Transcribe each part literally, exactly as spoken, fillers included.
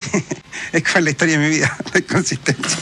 es con la historia de mi vida, la inconsistencia.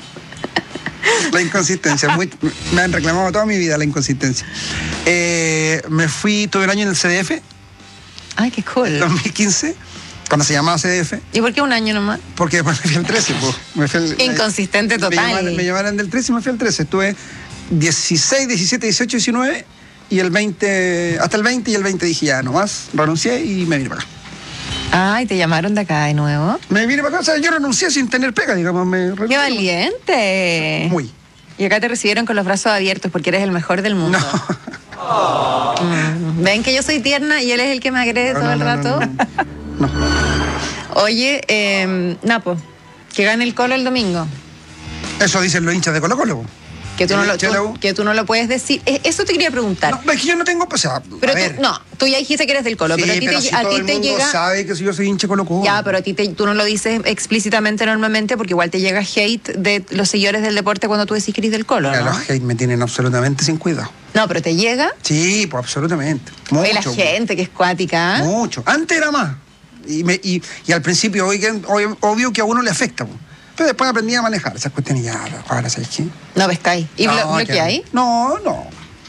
La inconsistencia, muy, me han reclamado toda mi vida la inconsistencia. Eh, me fui, tuve un año en el C D F. Ay, qué cool. En dos mil quince, cuando se llamaba C D F. ¿Y por qué un año nomás? Porque después me fui al trece. Pues, me fui al, Inconsistente me, total. Me llamaron, me llamaron del trece y me fui al trece. Estuve dieciséis, diecisiete, dieciocho, diecinueve y el veinte, hasta el veinte, y el veinte dije ya, nomás, renuncié y me vine para acá. Ay, ¿te llamaron de acá de nuevo? Me vine para acá, o sea, yo renuncié sin tener pega, digamos. Me renuncié. ¡Qué valiente! Muy. Y acá te recibieron con los brazos abiertos porque eres el mejor del mundo. No. Oh. Mm. Ven que yo soy tierna y él es el que me agrede No, todo no, el no, rato. No, no, no. Oye, eh, Napo, que gane el Colo el domingo. Eso dicen los hinchas de Colo Colo. Que tú, no lo, Chela U. tú, que tú no lo puedes decir. Eh, Eso te quería preguntar. No, es que yo no tengo, o sea, pero a tú, ver. no, tú ya dijiste que eres del Colo, Sí, pero a ti pero te, si a todo ti el te mundo llega. sabe que yo soy hincha de Colo Colo. Ya, pero a ti te, tú no lo dices explícitamente normalmente porque igual te llega hate de los seguidores del deporte cuando tú decís que eres del Colo, Mira, ¿no? los hate me tienen absolutamente sin cuidado. No, pero te llega. Sí, pues absolutamente. Oye, la Mucho. gente que es cuática. ¿Eh? Mucho. Antes era más. Y, me, y, y al principio, obvio, obvio que a uno le afecta. Pues. Pero después aprendí a manejar esas cuestiones y ya, ahora, ¿sabes qué? No pescáis. ¿Y No, blo bloqueáis? No, no.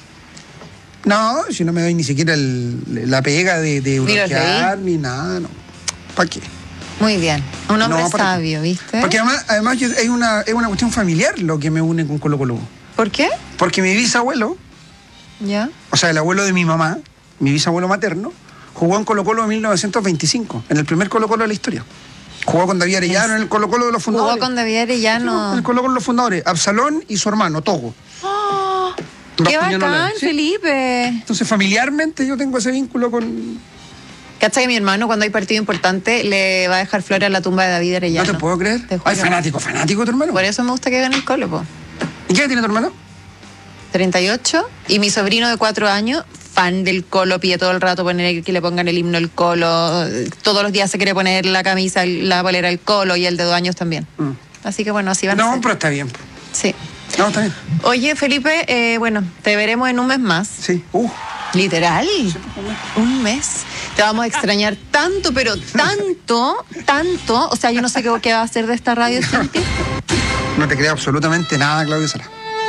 No, si no me doy ni siquiera el, la pega de, de ¿Ni los bloquear, ni nada, no. ¿Para qué? Muy bien. Un hombre No, ¿para qué? sabio, ¿viste? Porque además, además yo- es, una, es una cuestión familiar lo que me une con Colo Colo. ¿Por qué? Porque mi bisabuelo, Ya. o sea, el abuelo de mi mamá, mi bisabuelo materno, jugó en Colo Colo en mil novecientos veinticinco, en el primer Colo Colo de la historia. Jugó con David Arellano en el Colo Colo de los fundadores. Jugó con David Arellano. En el Colo Colo de los fundadores, Absalón y su hermano, Togo. ¡Oh! Dos ¡Qué piñones, bacán, ¿sí? Felipe! Entonces, familiarmente yo tengo ese vínculo con... ¿Cachai que mi hermano cuando hay partido importante le va a dejar flores a la tumba de David Arellano? No te puedo creer. Te juro. Ay, fanático, fanático tu hermano. Por eso me gusta que gane el Colo, po. ¿Y qué edad tiene tu hermano? treinta y ocho. Y mi sobrino de cuatro años, fan del Colo, pide todo el rato poner que le pongan el himno al Colo. Todos los días se quiere poner la camisa, la polera al Colo, y el de dos años también. Mm. Así que bueno, así van a No, ser. pero está bien. Sí. No, está bien. Oye, Felipe, eh, bueno, te veremos en un mes más. Sí. Uh. Literal. Un mes. Te vamos a extrañar tanto, pero tanto, tanto. O sea, yo no sé qué, qué va a hacer de esta radio, Cintia. No te creo absolutamente nada, Claudia Sala.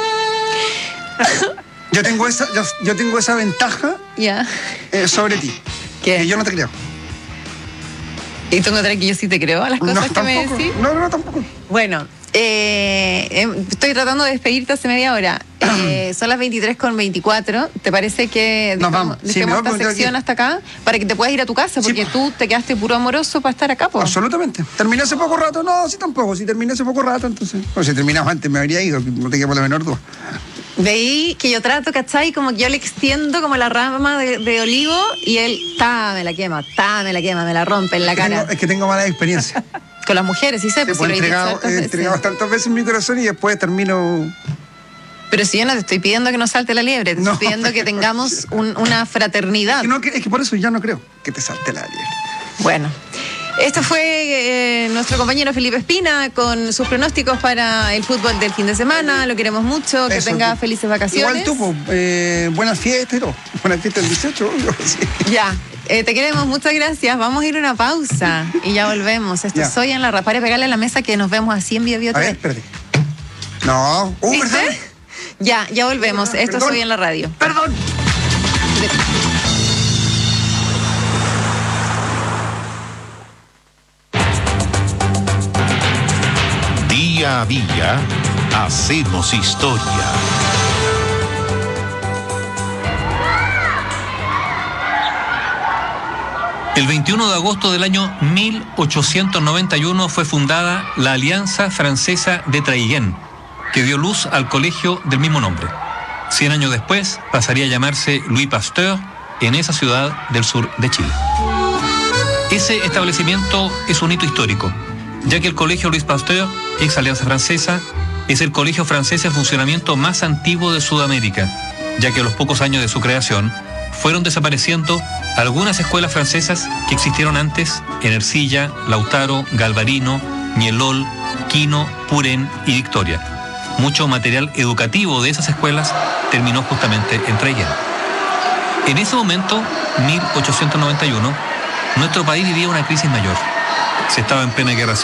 Yo tengo esa, yo, yo tengo esa ventaja Ya. eh, sobre ti. ¿Qué? Que yo no te creo. ¿Y tú encontrás que yo sí te creo a las cosas No, que me tampoco. decís? No, no, tampoco. Bueno, eh, eh, estoy tratando de despedirte hace media hora. Eh, son las veintitrés con veinticuatro. ¿Te parece que Nos dejamos, vamos. Sí, dejemos me voy esta porque tengo sección que- hasta acá para que te puedas ir a tu casa? Sí, Porque po. tú te quedaste puro amoroso para estar acá, po. Absolutamente. Terminé hace poco rato. No, sí, tampoco. Si terminé hace poco rato, entonces. O si terminaba antes me habría ido, no te quepa la menor duda. Veí que yo trato, ¿cachai? Como que yo le extiendo como la rama de, de olivo y él, ta, me la quema, ta, me la quema, me la rompe en la Es que cara. tengo, es que tengo mala experiencia. Con las mujeres, sí sé, He pues, si lo he dicho entregado, hartas he veces. entregado tantas veces mi corazón y después termino. Pero si yo no te estoy pidiendo que no salte la liebre, te No. estoy pidiendo que tengamos un- una fraternidad. Es que, no, es que por eso ya no creo que te salte la liebre. Bueno, este fue eh, nuestro compañero Felipe Espina con sus pronósticos para el fútbol del fin de semana. Lo queremos mucho, que Eso, tenga que- felices vacaciones. Igual tú, po, eh, buenas fiestas y todo. Buenas fiestas del dieciocho, obvio, sí. Ya, eh, te queremos, muchas gracias. Vamos a ir a una pausa y ya volvemos. Esto Ya. es Soy en la Rapare, pegarle a la mesa que nos vemos así en Bio Bio A ver, T V. espérate. No, uh, ¿Viste? ¿verdad? Ya, ya volvemos. Esto es Perdón. Soy en la Radio. Perdón. Día a día hacemos historia. El veintiuno de agosto del año mil ochocientos noventa y uno fue fundada la Alianza Francesa de Traiguén, que dio luz al colegio del mismo nombre. Cien años después pasaría a llamarse Louis Pasteur en esa ciudad del sur de Chile. Ese establecimiento es un hito histórico, ya que el colegio Louis Pasteur, ex Alianza Francesa, es el colegio francés en funcionamiento más antiguo de Sudamérica, ya que a los pocos años de su creación fueron desapareciendo algunas escuelas francesas que existieron antes en Ercilla, Lautaro, Galvarino, Ñelol, Quino, Purén y Victoria. Mucho material educativo de esas escuelas terminó justamente en Traiguén. En ese momento, mil ochocientos noventa y uno, nuestro país vivía una crisis mayor. Se estaba en plena guerra civil.